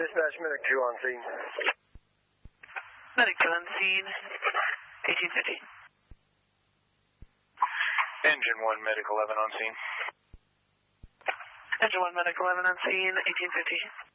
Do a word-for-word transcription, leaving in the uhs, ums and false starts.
Dispatch, Medic two on scene. Medic two on scene, eighteen fifty. Engine one, Medic eleven on scene. Engine one, Medic eleven on scene, eighteen fifty.